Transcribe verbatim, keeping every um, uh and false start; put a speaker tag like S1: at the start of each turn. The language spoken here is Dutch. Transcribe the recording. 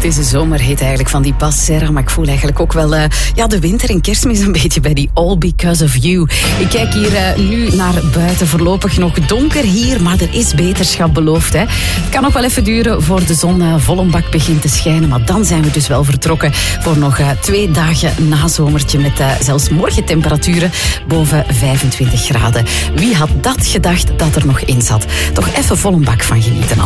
S1: Het is de zomerhit eigenlijk van die Bas Serra, maar ik voel eigenlijk ook wel uh, ja, de winter en kerstmis een beetje bij die All Because of You. Ik kijk hier uh, nu naar buiten, voorlopig nog donker hier, maar er is beterschap beloofd. Hè. Het kan nog wel even duren voor de zon uh, vol een bak begint te schijnen, maar dan zijn we dus wel vertrokken voor nog uh, twee dagen nazomertje met uh, zelfs morgen temperaturen boven vijfentwintig graden. Wie had dat gedacht dat er nog in zat? Toch even vol een bak van genieten.